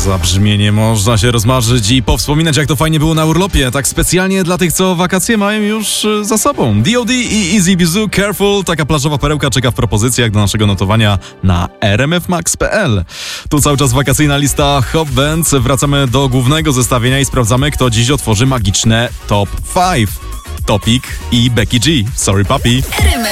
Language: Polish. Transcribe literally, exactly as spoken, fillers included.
Za brzmienie można się rozmarzyć i powspominać, jak to fajnie było na urlopie. Tak specjalnie dla tych, co wakacje mają już y, za sobą. D O D i Easy Bizu, Careful. Taka plażowa perełka czeka w propozycjach do naszego notowania na r m f max kropka p l. Tu cały czas wakacyjna lista Hop Bands. Wracamy do głównego zestawienia i sprawdzamy, kto dziś otworzy magiczne Top pięć. Topik i Becky G. Sorry Papi. R M